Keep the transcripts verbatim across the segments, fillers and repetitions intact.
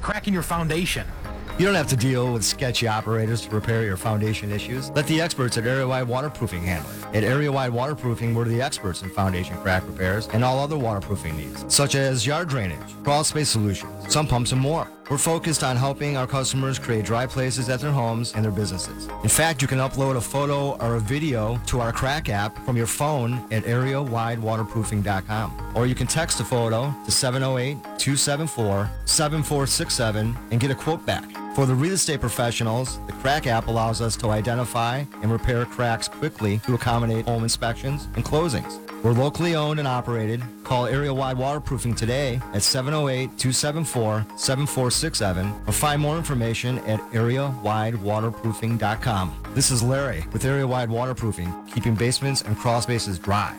crack in your foundation. You don't have to deal with sketchy operators to repair your foundation issues. Let the experts at Area Wide Waterproofing handle it. At Area Wide Waterproofing, we're the experts in foundation crack repairs and all other waterproofing needs, such as yard drainage, crawl space solutions, sump pumps, and more. We're focused on helping our customers create dry places at their homes and their businesses. In fact, you can upload a photo or a video to our crack app from your phone at area wide waterproofing dot com. Or you can text a photo to seven oh eight, two seven four, seven four six seven and get a quote back. For the real estate professionals, the crack app allows us to identify and repair cracks quickly to accommodate home inspections and closings. We're locally owned and operated. Call Area Wide Waterproofing today at seven oh eight, two seven four, seven four six seven or find more information at area wide waterproofing dot com. This is Larry with Area Wide Waterproofing, keeping basements and crawl spaces dry.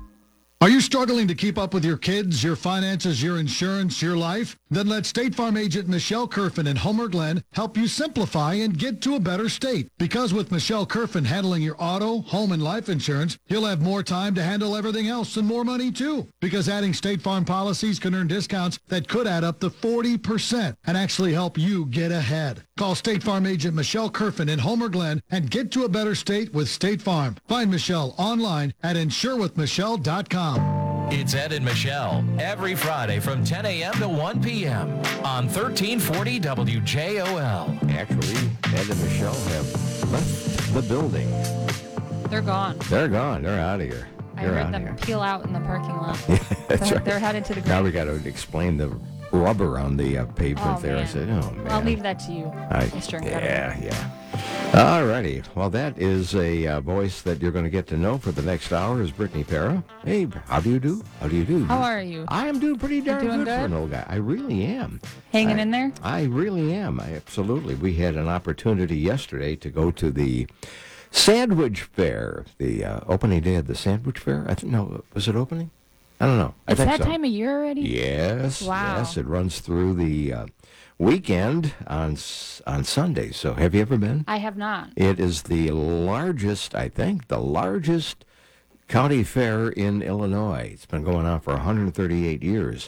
Are you struggling to keep up with your kids, your finances, your insurance, your life? Then let State Farm agent Michelle Kerfin in Homer Glen help you simplify and get to a better state. Because with Michelle Kerfin handling your auto, home, and life insurance, you'll have more time to handle everything else and more money too. Because adding State Farm policies can earn discounts that could add up to forty percent and actually help you get ahead. Call State Farm agent Michelle Kerfin in Homer Glen and get to a better state with State Farm. Find Michelle online at insure with michelle dot com. It's Ed and Michelle every Friday from ten a.m. to one p.m. on thirteen forty W J O L. Actually, Ed and Michelle have left the building. They're gone. They're gone. They're out of here. I They're heard out them here. peel out in the parking lot. Yeah, that's they're, right. they're headed to the Now grave. we got to explain the rubber on the uh, pavement Oh, there. I man. said, oh, man. I'll leave that to you, I, Mister Incredible. yeah, yeah. All righty. Well, that is a uh, voice that you're going to get to know for the next hour is Brittany Para. Hey, how do you do? How do you do? How are you? I am doing pretty darn doing good, for good? an old guy. I really am. Hanging I, in there? I really am. I absolutely. We had an opportunity yesterday to go to the Sandwich Fair, the uh, opening day of the Sandwich Fair. I think no, was it opening? I don't know. I It's think that so. time of year already? Yes. Wow. Yes, it runs through the uh, weekend on s- on Sunday. So, have you ever been? I have not. It is the largest, I think, the largest county fair in Illinois. It's been going on for one hundred thirty-eight years.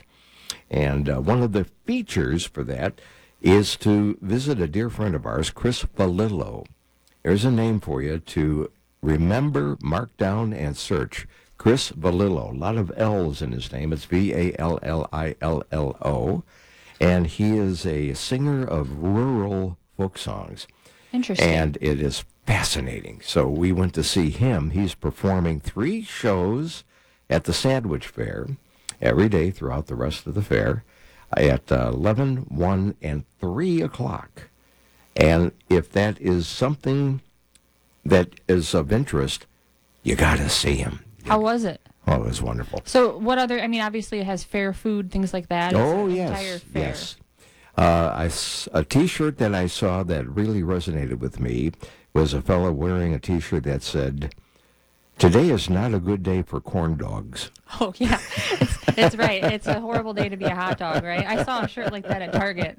And uh, one of the features for that is to visit a dear friend of ours, Chris Valillo. There's a name for you to remember, mark down, and search. Chris Valillo. A lot of L's in his name. It's V A L L I L L O. And he is a singer of rural folk songs. Interesting. And it is fascinating. So we went to see him. He's performing three shows at the Sandwich Fair every day throughout the rest of the fair at uh, eleven, one, and three o'clock. And if that is something that is of interest, you got to see him. How was it? Oh, it was wonderful. So what other, I mean, obviously it has fair food, things like that. It's Oh, an yes, entire fair. yes. Uh, I s a T-shirt that I saw that really resonated with me was a fellow wearing a T-shirt that said, "Today is not a good day for corn dogs." Oh, yeah. It's, it's right. It's a horrible day to be a hot dog, right? I saw a shirt like that at Target.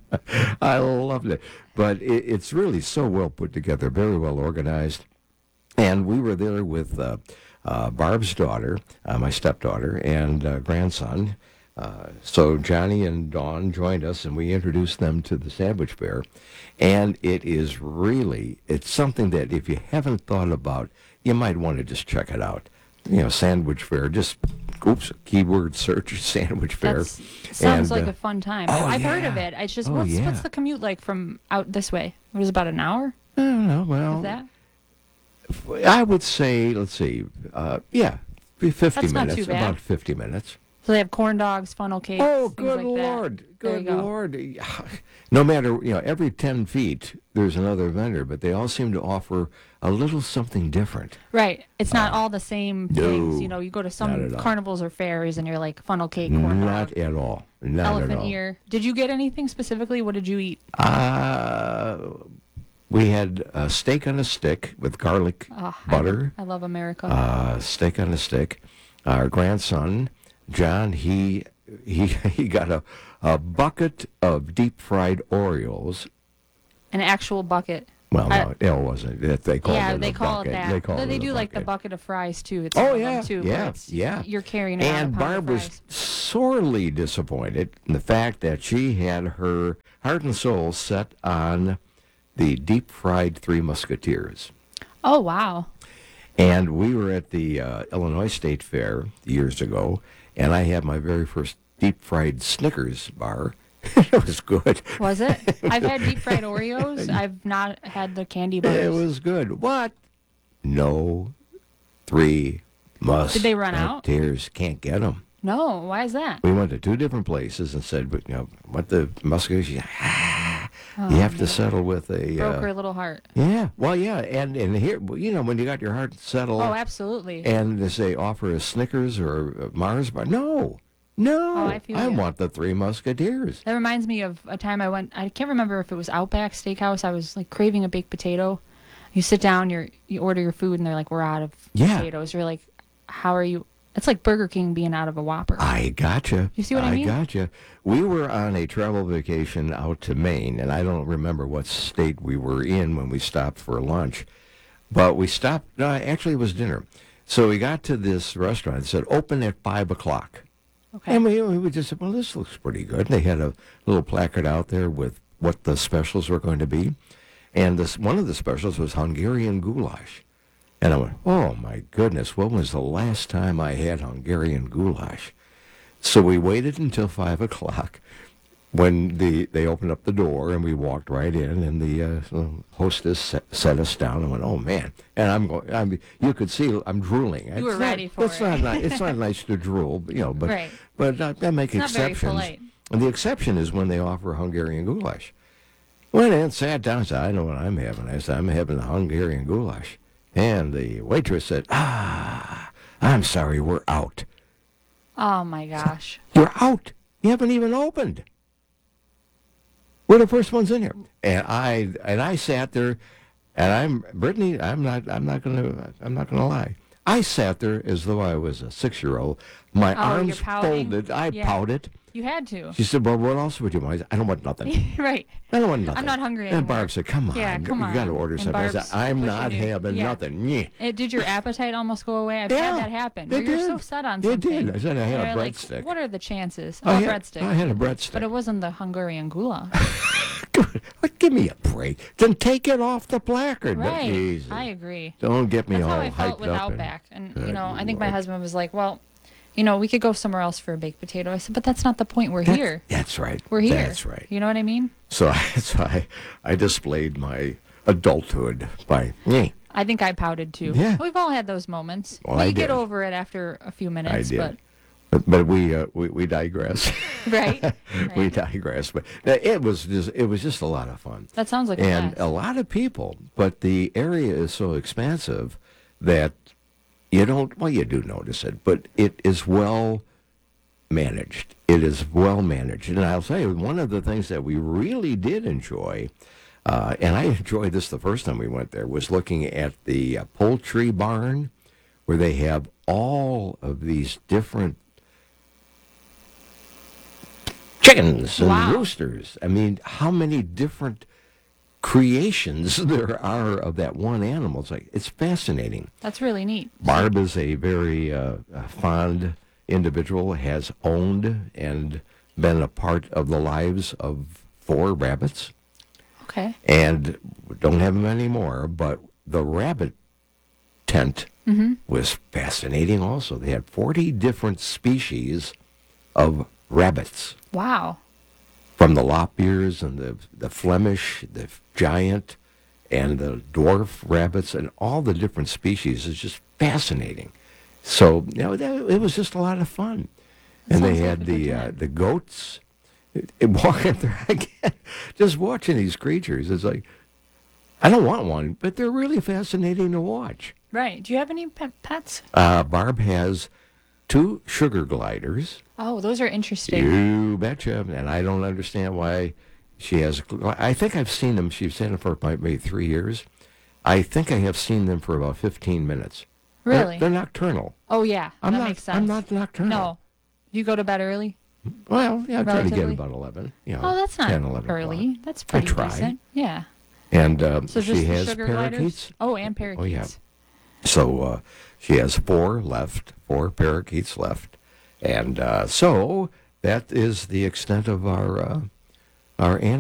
I loved it. But it, it's really so well put together, very well organized. And we were there with uh, uh, Barb's daughter, uh, my stepdaughter, and uh, grandson. Uh, so Johnny and Dawn joined us, and we introduced them to the Sandwich Fair. And it is really, it's something that if you haven't thought about, you might want to just check it out. You know, Sandwich Fair, just, oops, keyword search, Sandwich Fair. That's, sounds And, like uh, a fun time. oh, I've heard of yeah. it. It's just, Oh, what's, yeah. what's the commute like from out this way? What is it, about an hour? I don't know, well, Is that? I would say, let's see, uh, yeah, fifty That's not minutes, too bad. about fifty minutes. So they have corn dogs, funnel cakes, Oh, things good like Lord. that. There Good you go. Lord. No matter, you know, every ten feet, there's another vendor, but they all seem to offer a little something different. Right. It's not all the same no, things. You know, you go to not some at all. carnivals or fairs and you're like funnel cake, corn Not dog, at all. Not elephant at all. ear. Did you get anything specifically? What did you eat? Uh, we had a steak on a stick with garlic Oh, butter. I, I love America. Uh, steak on a stick. Our grandson, John, he he he got a, a bucket of deep fried Oreos. An actual bucket. Well, I- no, it wasn't. It- They call yeah, it they a call bucket. it that. They call No, it they a do like the bucket. bucket of fries too. It's Oh, some of yeah, them too, yeah, where it's, yeah. You're carrying around And a pound Barb of was fries. sorely disappointed in the fact that she had her heart and soul set on the deep fried Three Musketeers. Oh wow. And we were at the uh, Illinois State Fair years ago, and I had my very first deep fried Snickers bar. It was good. Was it? I've had deep fried Oreos. I've not had the candy bars. It was good. What? No Three Musketeers. Did they run out? Can't get them. No. Why is that? We went to two different places and said, but, you know, what the Musketeers, you, ah, you have to settle with a... Broke uh, her little heart. Yeah, well, yeah, and, and here, you know, when you got your heart settled... Oh, absolutely. And they say offer a Snickers or a Mars bar. No, no. Oh, I feel I you. want the Three Musketeers. That reminds me of a time I went. I can't remember if it was Outback Steakhouse. I was like craving a baked potato. You sit down, you you order your food, and they're like, "We're out of Yeah. potatoes." You're like, "How are you?" It's like Burger King being out of a Whopper. I gotcha. You see what I mean? I gotcha. We were on a travel vacation out to Maine, and I don't remember what state we were in when we stopped for lunch. But we stopped. No, actually, it was dinner. So we got to this restaurant. It said open at five o'clock. Okay. And we, we just said, well, this looks pretty good. They had a little placard out there with what the specials were going to be. And this one of the specials was Hungarian goulash. And I went, oh, my goodness, when was the last time I had Hungarian goulash? So we waited until five o'clock when the they opened up the door, and we walked right in, and the uh, hostess set, set us down and went, oh, man. And I'm going, I'm, you could see I'm drooling. You were It's ready not, for it's it. Not ni- it's not nice to drool, but, you know, but, Right. but I, I make It's not very exceptions. polite. And the exception is when they offer Hungarian goulash. Went in, sat down, and said, I know what I'm having. I said, I'm having the Hungarian goulash. And the waitress said, ah, I'm sorry, we're out. Oh my gosh. You're out. You haven't even opened. We're the first ones in here. And I and I sat there, and I'm Brittany. I'm not. I'm not gonna. I'm not gonna lie. I sat there as though I was a six-year-old. My Oh, arms you're pouting? folded. I Yeah. pouted. You had to. She said, "Well, what else would you want?" I said, "I don't want nothing. Right. I don't want nothing." I'm not hungry And anymore. Barb said, "Come on, Yeah, come you on." got to order And something." I said, Barb's "I'm pushing not you. having Yeah. nothing." Yeah. It, did your appetite almost go away? I've Yeah, had that happen. it Where you're so did. set on It something. did. I said I had a and you're like, breadstick. what are the chances? I Oh, had, breadstick. I had a breadstick. But it wasn't the Hungarian goulash. Like, give me a break. Then take it off the placard. Right. Jesus. I agree. Don't get me That's all how I felt hyped with up. Outback. And, Good you know, I think my Lord. husband was like, well, you know, we could go somewhere else for a baked potato. I said, but that's not the point. We're That- here. That's right. We're here. That's right. You know what I mean? So, I, so I, I displayed my adulthood by me. I think I pouted too. Yeah. We've all had those moments. Well, we I get did. over it after a few minutes. I did. But But, but we, uh, we we digress. right? we Right. digress. But uh, it was just it was just a lot of fun. That sounds like a And blast. a lot of people, but the area is so expansive that you don't, well, you do notice it, but it is well managed. It is well managed. And I'll tell you, one of the things that we really did enjoy, uh, and I enjoyed this the first time we went there, was looking at the uh, poultry barn where they have all of these different chickens and Wow. roosters. I mean, how many different creations there are of that one animal. It's like, it's fascinating. That's really neat. Barb is a very uh, uh, fond individual, has owned and been a part of the lives of four rabbits, Okay. and don't have them anymore, but the rabbit tent was fascinating also. They had forty different species of rabbits, Wow. from the lop ears and the, the Flemish, the giant, and the dwarf rabbits, and all the different species is just fascinating. So, you know, that, it was just a lot of fun. And they Sounds like had a the good uh, time. the goats. It, it, walking there again, just watching these creatures, it's like, I don't want one, but they're really fascinating to watch. Right. Do you have any pet pets? Uh, Barb has two sugar gliders. Oh, those are interesting. You betcha. And I don't understand why she has. I think I've seen them. She's seen them for maybe three years. I think I have seen them for about fifteen minutes. They're- Really? They're, nocturnal. Oh, yeah. I'm that not. makes sense. I'm not nocturnal. No. You go to bed early? Well, yeah, I try to get Relatively? about eleven. You know, Oh, that's not ten, eleven early. o'clock. That's pretty try. decent. Yeah. And uh, So just she the has sugar parakeets. gliders? Oh, and parakeets. Oh, yeah. So uh, she has four left, four parakeets left. And uh, so that is the extent of our uh, our animal.